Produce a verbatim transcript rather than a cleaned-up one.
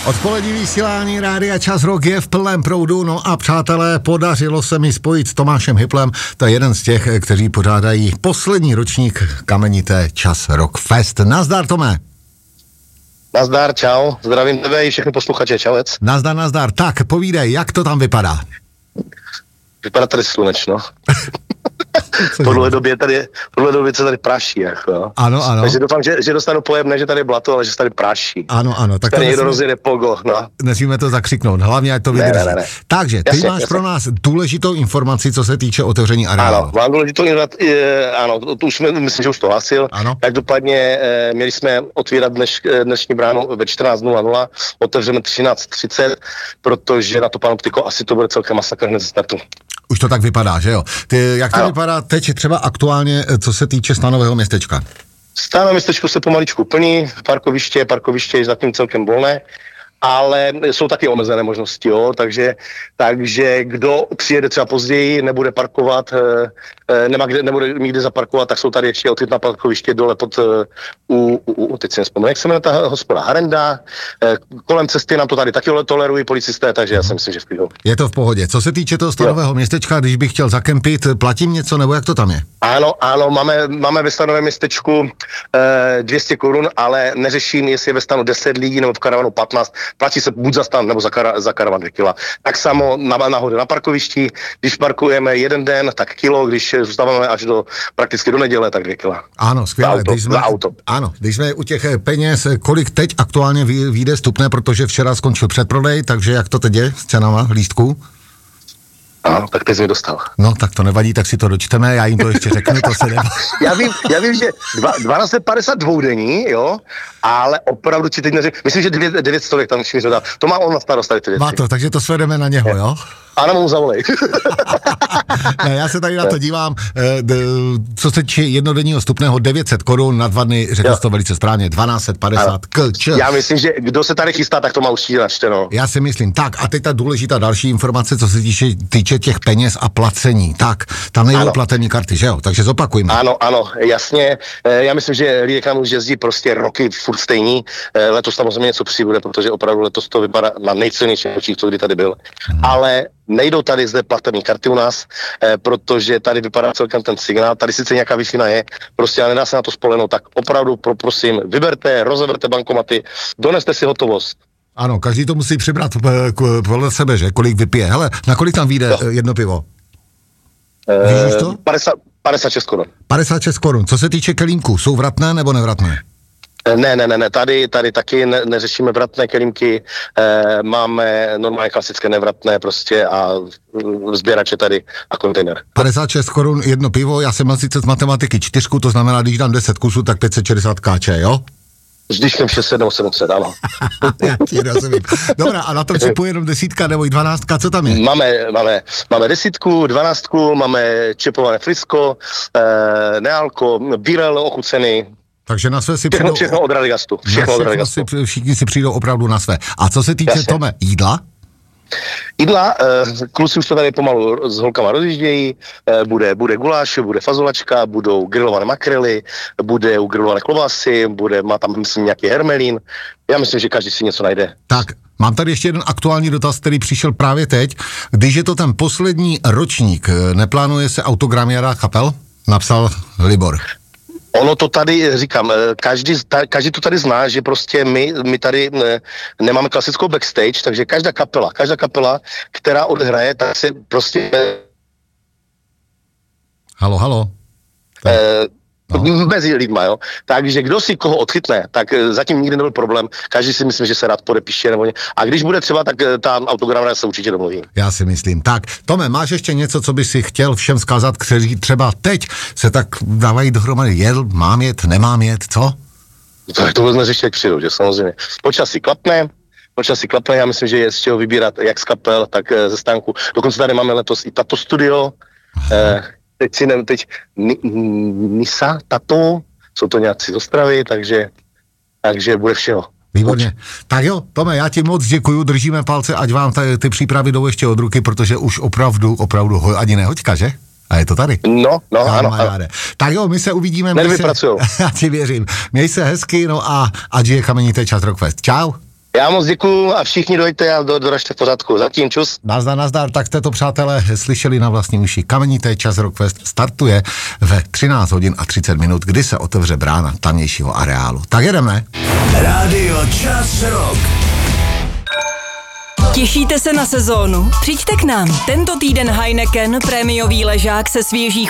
Odpolední vysílání Rádia Čas Rock je v plném proudu, no a přátelé, podařilo se mi spojit s Tomášem Hyplem, to je jeden z těch, kteří pořádají poslední ročník kamenité Čas Rock Fest. Nazdar, Tome. Nazdar, čau, zdravím tebe i všechny posluchače, čauec. Nazdar, nazdar, tak povídej, jak to tam vypadá? Vypadá tady slunečno. Podle době tady, podle době se tady praší, jako, jo. Ano, ano. Takže doufám, že, že dostanu pojem, ne, že tady je blato, ale že se tady praší. Ano, ano. Tak tady to někdo nesmí... rozjede pogo, no. Nesmíme to zakřiknout, hlavně ať to vydrží. Ne, ne, ne. Takže, ty jasně, máš jasně. pro nás důležitou informaci, co se týče otevření areálu. Ano, mám důležitou informaci, ano, to, to už jsme, myslím, že už to hlasil. Ano. Každopádně eh, měli jsme otvírat dneš, dnešní bránu ve čtrnáct nula nula, otevřeme třináct třicet, protože na to Panoptiko asi to bude celkem masakr hned ze startu. Už to tak vypadá, že jo? Ty, jak to ano. vypadá teď třeba aktuálně, co se týče stanového městečka? Stánové městečko se pomaličku plní, parkoviště, parkoviště je zatím celkem volné, ale jsou taky omezené možnosti, jo, takže, takže kdo přijede třeba později, nebude parkovat, e, nemá kde, nebude nikde zaparkovat, tak jsou tady ještě odchytná parkoviště dole pod, u, u, u teď si nespomenu, jak se jmenuje ta hospoda, Harenda, e, kolem cesty nám to tady taky tolerují policisté, takže já si myslím, že v klidu. Je to v pohodě. Co se týče toho stanového jo. městečka, když bych chtěl zakempit, platím něco, nebo jak to tam je? Ano, ano, máme, máme ve stanovém městečku e, dvě stě korun, ale neřeším, jestli je ve stanu deset lidí nebo v karavanu patnáct, platí se buď za stan nebo za, kara, za karavan dvě kila. Tak samo na, nahoře na parkovišti, když parkujeme jeden den, tak kilo, když zůstáváme až do prakticky do neděle, tak dvě kila. Ano, skvěle. Za auto, když jsme, za auto. Ano, když jsme u těch peněz, kolik teď aktuálně vyjde vstupné, protože včera skončil předprodej, takže jak to teď je s cenama lístků? Ano, tak teď jsi mi dostal. No, tak to nevadí, tak si to dočteme, já jim to ještě řeknu, to se nevadí. já, vím, já vím, že dvanáct padesát dvoudenní, jo, ale opravdu ti teď neřekl, myslím, že devět stovek tam všichni dodal. To má on na starost tady ty věci. Má to, takže to svedeme na něho, jo? Ano, mu zavolej. Ne, já se tady na to dívám, co se týče jednodenního vstupného devět set korun, na dva dny, řekl jsi to velice správně, dvanáct padesát kč. Já myslím, že kdo se tady chystá, tak to má určitě načteno. Já si myslím, tak a teď ta důležitá další informace, co se týče, týče těch peněz a placení, tak, tam nejdou platení karty, že jo, takže zopakujme. Ano, ano, jasně, já myslím, že lidé k nám už jezdí prostě roky furt stejní, letos samozřejmě něco přibude, protože opravdu letos to vypadá na nejcennější ročník, co kdy tady byl, hmm. ale nejdou tady zde platební karty u nás, eh, protože tady vypadá celkem ten signál, tady sice nějaká Wi-Fi je, prostě ale nedá se na to spolehnout, tak opravdu poprosím, vyberte, rozeverte bankomaty, doneste si hotovost. Ano, každý to musí přibrat podle sebe, že? Kolik vypije. Hele, na kolik tam vyjde no. jedno pivo? Eh, Víš už to? padesát, padesát šest korun. padesát šest korun. Co se týče kelímků, jsou vratné nebo nevratné? Ne, ne, ne, ne, tady, tady taky ne, neřešíme vratné kelímky, e, máme normálně klasické nevratné prostě a sběrače tady a kontejner. padesát šest korun jedno pivo, já jsem sice z matematiky čtyřku, to znamená, když dám deset kusů, tak pět set šedesát káče, jo? Když jsem šest set nebo sedm set, ano. Já ti rozumím. Dobrá, a na tom čipu jenom desítka nebo i dvanáctka, co tam je? Máme, máme, máme desítku, dvanáctku, máme čepované frisko, e, nealko, birel ochucený. Takže na své si všechno, přijdou... Všechno od Radagastu. Všechno od Radagastu. Si, všichni si přijdou opravdu na své. A co se týče, Jasně. Tome, jídla? Jídla, eh, kluci už to tady pomalu s holkama rozjíždějí, eh, bude, bude guláš, bude fazolačka, budou grilované makrely, bude grilované klobásy, bude, má tam, myslím, nějaký hermelín. Já myslím, že každý si něco najde. Tak, mám tady ještě jeden aktuální dotaz, který přišel právě teď. Když je to ten poslední ročník, neplánuje se autogramiáda kapel? Napsal Libor. Ono to tady, říkám, každý, každý to tady zná, že prostě my, my tady ne, nemáme klasickou backstage, takže každá kapela, každá kapela, která odhraje, tak se prostě... Halo, halo. Eh, no. Mezi lidma, jo. Takže kdo si koho odchytne, tak zatím nikdy nebyl problém. Každý si myslím, že se rád podepíše nebo ně. A když bude třeba, tak ta autografia se určitě domluví. Já si myslím. Tak, Tome, máš ještě něco, co by si chtěl všem zkázat, kteří třeba teď se tak dávají dohromady, jel, mám jet, nemám jet, co? To, to vůbec neřeší, jak přijdu, že samozřejmě. Počasí klapne, počasí klapne, já myslím, že je z čeho vybírat jak z kapel, tak ze stánku. Dokonce tady máme letos i Tato Studio, eh, teď si nevím, teď Nisa, Tato, jsou to nějací z Ostravy, takže, takže bude všeho. Výborně. Tak jo, Tome, já ti moc děkuju, držíme palce, ať vám ty, ty přípravy jdou ještě od ruky, protože už opravdu, opravdu ho, ani nehoďka, že? A je to tady. No, no, ano, ano. Tak jo, my se uvidíme. Nervy pracujou. Já ti věřím. Měj se hezky, no a ať je kamenité Čas Rock Fest. Čau. Já moc děkuju a všichni dojďte a do, doražte v pořádku. Zatím čus. Nazdar, nazdar, tak jste to, přátelé, slyšeli na vlastní uši. Kamenité Čas Rockfest startuje ve třináct hodin a třicet minut, kdy se otevře brána tamnějšího areálu. Tak jedeme. Rádio Čas Rock. Těšíte se na sezónu? Přijďte k nám. Tento týden Heineken, prémiový ležák se svěží